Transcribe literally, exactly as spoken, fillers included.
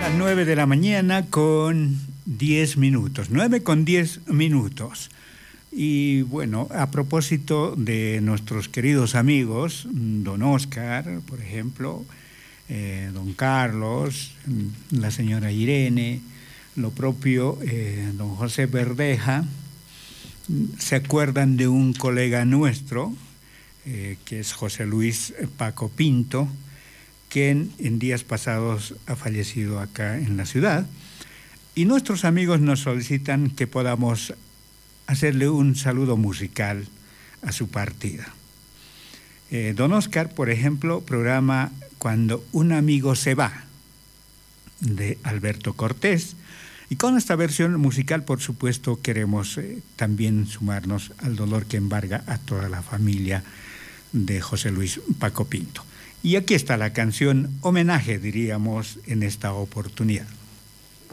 nueve de la mañana con diez minutos, nueve con diez minutos. Y bueno, a propósito de nuestros queridos amigos, don Oscar, por ejemplo, eh, don Carlos, la señora Irene, lo propio eh, don José Verdeja, se acuerdan de un colega nuestro, eh, que es José Luis Paco Pinto, quien en días pasados ha fallecido acá en la ciudad, y nuestros amigos nos solicitan que podamos hacerle un saludo musical a su partida. Eh, don Oscar, por ejemplo, programa Cuando un amigo se va, de Alberto Cortés, y con esta versión musical, por supuesto, queremos eh, también sumarnos al dolor que embarga a toda la familia de José Luis Paco Pinto. Y aquí está la canción homenaje, diríamos, en esta oportunidad.